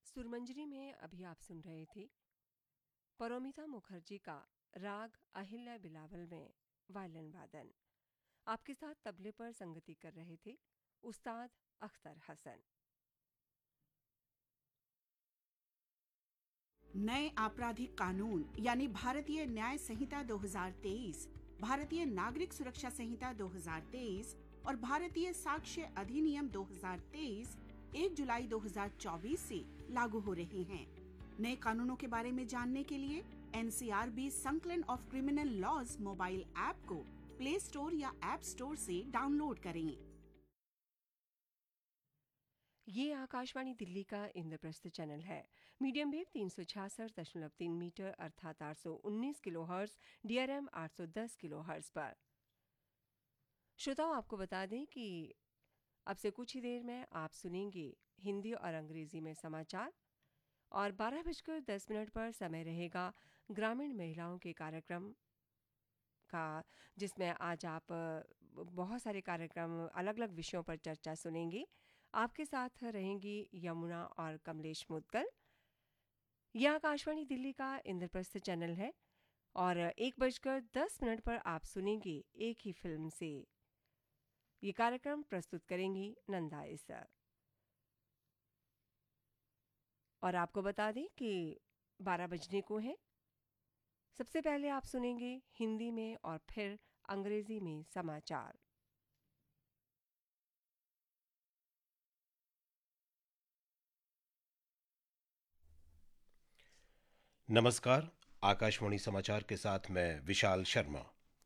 सुरमंजरी में अभी आप सुन रहे थे परोमिता मुखर्जी का राग अहिल्या बिलावल में वायलिन वादन। आपके साथ तबले पर संगति कर रहे थे उस्ताद अख्तर हसन। नए आपराधिक कानून यानी भारतीय न्याय संहिता 2023, भारतीय नागरिक सुरक्षा संहिता 2023 और भारतीय साक्ष्य अधिनियम 2023 1 जुलाई 2024 से लागू हो रहे हैं। नए कानूनों के बारे में जानने के लिए NCRB संकलन of criminal laws mobile app को प्ले स्टोर या ऐप स्टोर से डाउनलोड करें। ये आकाशवाणी दिल्ली का इंद्रप्रस्थ चैनल है। मीडियम वेव 366.3 मीटर अर्थात 819 किलोहर्ट्ज, DRM 810 किलोहर्ट्ज पर। श्रोताओं, आपको बता दें कि अब से कुछ ही देर में आप सुनेंगे हिंदी और अंग्रेजी में समाचार और 12:10 पर समय रहेगा ग्रामीण महिलाओं के कार्यक्रम का, जिसमें आज आप बहुत सारे कार्यक्रम अलग अलग विषयों पर चर्चा सुनेंगे। आपके साथ रहेंगी यमुना और कमलेश मुद्गल। यह आकाशवाणी दिल्ली का इंद्रप्रस्थ चैनल है और 1:10 पर आप सुनेंगे एक ही फिल्म से। ये कार्यक्रम प्रस्तुत करेंगी नंदा इसर। और आपको बता दें कि 12 बजने को है। सबसे पहले आप सुनेंगे हिंदी में और फिर अंग्रेजी में समाचार। नमस्कार, आकाशवाणी समाचार के साथ मैं विशाल शर्मा।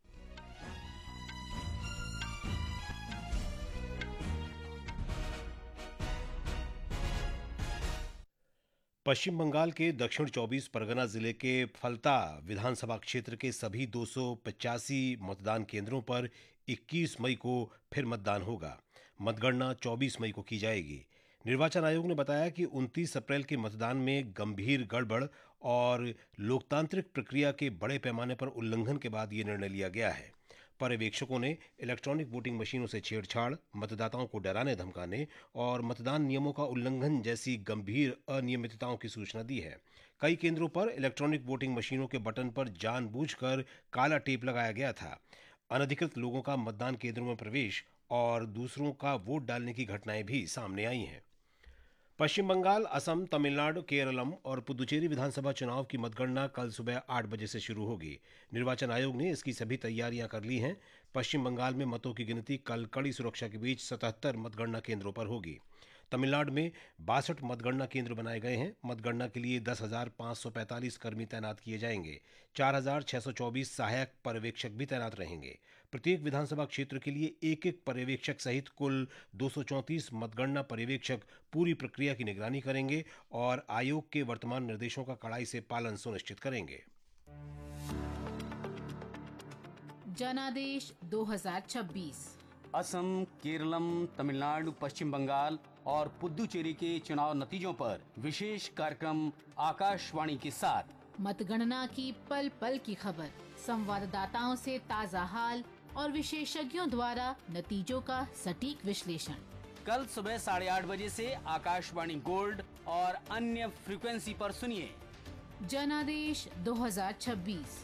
पश्चिम बंगाल के दक्षिण 24 परगना जिले के फलता विधानसभा क्षेत्र के सभी 285 मतदान केंद्रों पर 21 मई को फिर मतदान होगा। मतगणना 24 मई को की जाएगी। निर्वाचन आयोग ने बताया कि 29 अप्रैल के मतदान में गंभीर गड़बड़ और लोकतांत्रिक प्रक्रिया के बड़े पैमाने पर उल्लंघन के बाद ये निर्णय लिया गया है। पर्यवेक्षकों ने इलेक्ट्रॉनिक वोटिंग मशीनों से छेड़छाड़, मतदाताओं को डराने धमकाने और मतदान नियमों का उल्लंघन जैसी गंभीर अनियमितताओं की सूचना दी है। कई केंद्रों पर इलेक्ट्रॉनिक वोटिंग मशीनों के बटन पर जानबूझकर काला टेप लगाया गया था। अनधिकृत लोगों का मतदान केंद्रों में प्रवेश और दूसरों का वोट डालने की घटनाएं भी सामने आई हैं। पश्चिम बंगाल, असम, तमिलनाडु, केरलम और पुदुचेरी विधानसभा चुनाव की मतगणना कल सुबह 8 बजे से शुरू होगी। निर्वाचन आयोग ने इसकी सभी तैयारियां कर ली हैं। पश्चिम बंगाल में मतों की गिनती कल कड़ी सुरक्षा के बीच 77 मतगणना केंद्रों पर होगी। तमिलनाडु में 62 मतगणना केंद्र बनाए गए हैं। मतगणना के लिए 10,545 कर्मी तैनात किए जाएंगे। 4,624 सहायक पर्यवेक्षक भी तैनात रहेंगे। प्रत्येक विधानसभा क्षेत्र के लिए एक एक पर्यवेक्षक सहित कुल 234 मतगणना पर्यवेक्षक पूरी प्रक्रिया की निगरानी करेंगे और आयोग के वर्तमान निर्देशों का कड़ाई से पालन सुनिश्चित करेंगे। जनादेश 2026 असम, केरलम, तमिलनाडु, पश्चिम बंगाल और पुदुचेरी के चुनाव नतीजों पर विशेष कार्यक्रम आकाशवाणी के साथ। मतगणना की पल पल की खबर, संवाददाताओं से ताजा हाल और विशेषज्ञों द्वारा नतीजों का सटीक विश्लेषण। कल सुबह 8:30 बजे से आकाशवाणी गोल्ड और अन्य फ्रीक्वेंसी पर सुनिए जनादेश 2026।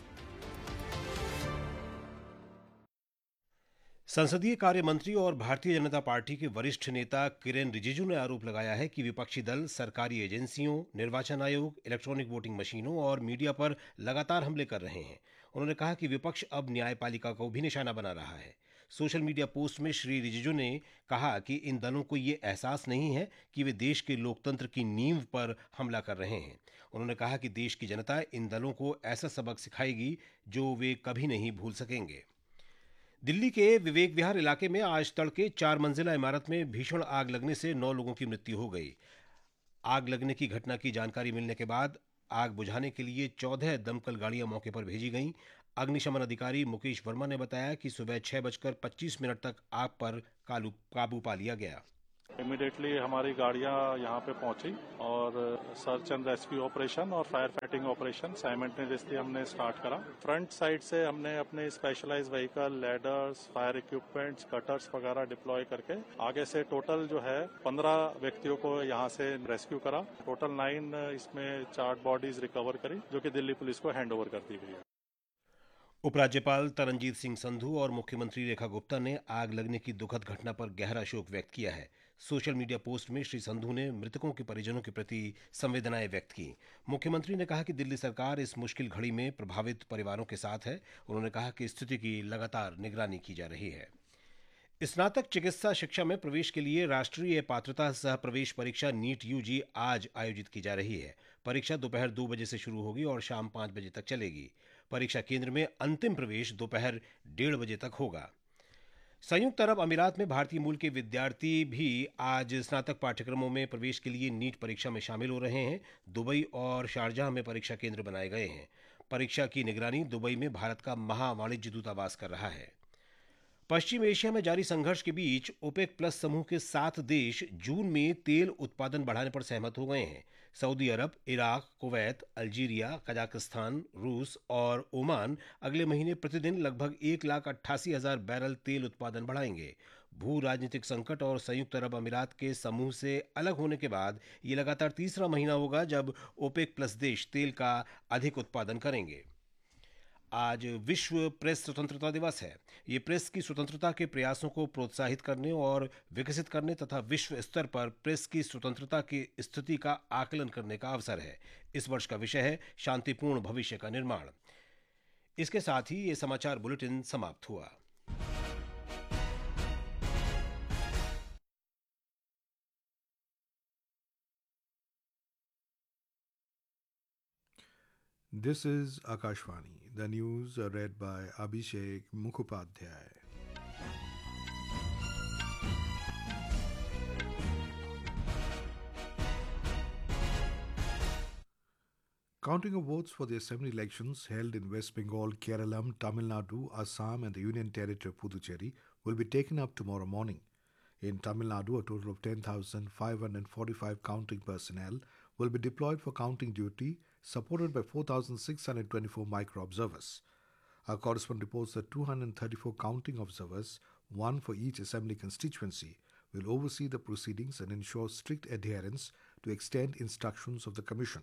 संसदीय कार्य मंत्री और भारतीय जनता पार्टी के वरिष्ठ नेता किरेन रिजिजू ने आरोप लगाया है कि विपक्षी दल सरकारी एजेंसियों, निर्वाचन आयोग, इलेक्ट्रॉनिक वोटिंग मशीनों और मीडिया पर लगातार हमले कर रहे हैं। उन्होंने कहा कि विपक्ष अब न्यायपालिका को भी निशाना बना रहा है। सोशल मीडिया पोस्ट में श्री रिजिजू ने कहा कि इन दलों को ये एहसास नहीं है कि वे देश के लोकतंत्र की नींव पर हमला कर रहे हैं। उन्होंने कहा कि देश की जनता इन दलों को ऐसा सबक सिखाएगी जो वे कभी नहीं भूल सकेंगे। दिल्ली के विवेक विहार इलाके में आज तड़के 4 मंजिला इमारत में भीषण आग लगने से 9 लोगों की मृत्यु हो गई। आग लगने की घटना की जानकारी मिलने के बाद आग बुझाने के लिए 14 दमकल गाड़ियां मौके पर भेजी गईं। अग्निशमन अधिकारी मुकेश वर्मा ने बताया कि सुबह 6:25 तक आग पर काबू पा लिया गया। इमीडिएटली हमारी गाड़ियां यहाँ पे पहुंची और सर्च एंड रेस्क्यू ऑपरेशन और फायर फाइटिंग ऑपरेशन साइमल्टेनियसली हमने स्टार्ट करा। फ्रंट साइड से हमने अपने specialise vehicle, ladders, fire equipments, cutters वगैरह डिप्लॉय करके आगे से टोटल जो है 15 व्यक्तियों को यहाँ से रेस्क्यू करा। टोटल 9 इसमें चार्ट बॉडीज रिकवर करी जो कि दिल्ली पुलिस को हैंड ओवर कर दी गई है। उपराज्यपाल तरनजीत सिंह संधू और मुख्यमंत्री रेखा गुप्ता ने आग लगने की दुखद घटना पर गहरा शोक व्यक्त किया है। सोशल मीडिया पोस्ट में श्री संधू ने मृतकों के परिजनों के प्रति संवेदनाएं व्यक्त की। मुख्यमंत्री ने कहा कि दिल्ली सरकार इस मुश्किल घड़ी में प्रभावित परिवारों के साथ है। उन्होंने कहा कि स्थिति की लगातार निगरानी की जा रही है। स्नातक चिकित्सा शिक्षा में प्रवेश के लिए राष्ट्रीय पात्रता सह प्रवेश परीक्षा नीट यूजी आज आयोजित की जा रही है। परीक्षा दोपहर 2 बजे से शुरू होगी और शाम 5 बजे तक चलेगी। परीक्षा केंद्र में अंतिम प्रवेश दोपहर 1:30 बजे तक होगा। संयुक्त अरब अमीरात में भारतीय मूल के विद्यार्थी भी आज स्नातक पाठ्यक्रमों में प्रवेश के लिए नीट परीक्षा में शामिल हो रहे हैं। दुबई और शारजाह में परीक्षा केंद्र बनाए गए हैं। परीक्षा की निगरानी दुबई में भारत का महावाणिज्य दूतावास कर रहा है। पश्चिम एशिया में जारी संघर्ष के बीच ओपेक प्लस समूह के 7 देश जून में तेल उत्पादन बढ़ाने पर सहमत हो गए हैं। सऊदी अरब, इराक, कुवैत, अल्जीरिया, कजाकिस्तान, रूस और ओमान अगले महीने प्रतिदिन लगभग 1,88,000 बैरल तेल उत्पादन बढ़ाएंगे। भू राजनीतिक संकट और संयुक्त अरब अमीरात के समूह से अलग होने के बाद ये लगातार तीसरा महीना होगा जब ओपेक प्लस देश तेल का अधिक उत्पादन करेंगे। आज विश्व प्रेस स्वतंत्रता दिवस है। ये प्रेस की स्वतंत्रता के प्रयासों को प्रोत्साहित करने और विकसित करने तथा विश्व स्तर पर प्रेस की स्वतंत्रता की स्थिति का आकलन करने का अवसर है। इस वर्ष का विषय है शांतिपूर्ण भविष्य का निर्माण। इसके साथ ही ये समाचार बुलेटिन समाप्त हुआ। This is Akashvani. The news are read by Abhishek Mukhopadhyay. Counting of votes for the assembly elections held in West Bengal, Kerala, Tamil Nadu, Assam and the Union Territory of Puducherry will be taken up tomorrow morning. In Tamil Nadu, a total of 10,545 counting personnel will be deployed for counting duty, supported by 4,624 micro-observers. Our correspondent reports that 234 counting observers, one for each assembly constituency, will oversee the proceedings and ensure strict adherence to extant instructions of the Commission.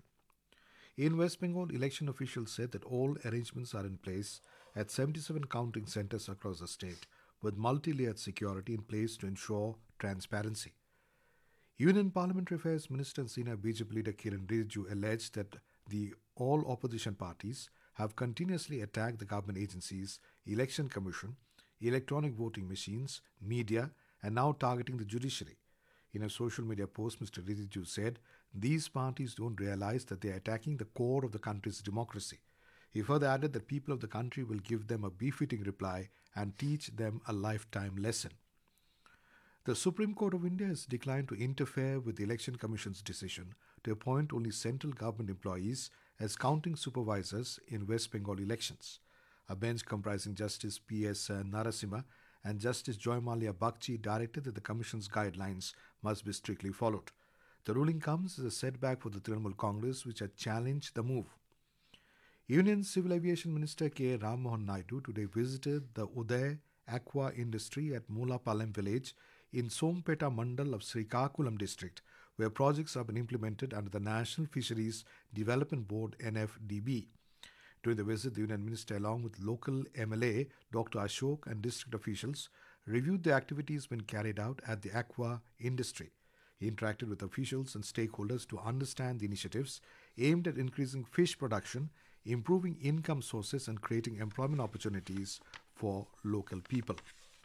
In West Bengal, election officials said that all arrangements are in place at 77 counting centers across the state, with multi-layered security in place to ensure transparency. Union Parliamentary Affairs Minister and Senior BJP leader Kiran Rijiju alleged that the all opposition parties have continuously attacked the government agencies, Election Commission, electronic voting machines, media, and now targeting the judiciary. In a social media post, Mr. Rijiju said these parties don't realize that they are attacking the core of the country's democracy. He further added that people of the country will give them a befitting reply and teach them a lifetime lesson. The Supreme Court of India has declined to interfere with the Election Commission's decision to appoint only central government employees as counting supervisors in West Bengal elections. A bench comprising Justice P.S. Narasimha and Justice Joy Malia Bagchi directed that the Commission's guidelines must be strictly followed. The ruling comes as a setback for the Trinamool Congress, which had challenged the move. Union Civil Aviation Minister K. Ram Mohan Naidu today visited the Uday Aqua Industry at Mulapalem village in Sompeta Mandal of Srikakulam district, where projects have been implemented under the National Fisheries Development Board NFDB. During the visit, the Union Minister, along with local MLA Dr. Ashok and district officials, reviewed the activities being carried out at the aqua industry. He interacted with officials and stakeholders to understand the initiatives aimed at increasing fish production, improving income sources and creating employment opportunities for local people.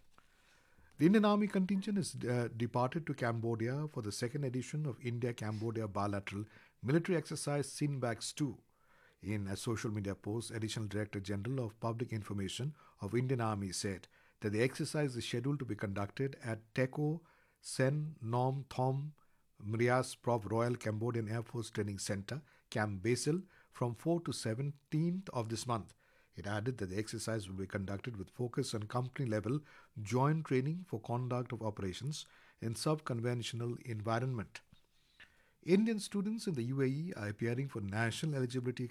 The Indian Army contingent has departed to Cambodia for the second edition of India-Cambodia bilateral military exercise Sinbax 2. In a social media post, Additional Director General of Public Information of Indian Army said that the exercise is scheduled to be conducted at Teko Sen Nom Thom Mrias Prov Royal Cambodian Air Force Training Center, Camp Basil, from 4th to 17th of this month. It added that the exercise will be conducted with focus on company-level joint training for conduct of operations, in sub-conventional environment. Indian students in the UAE are appearing for national eligibility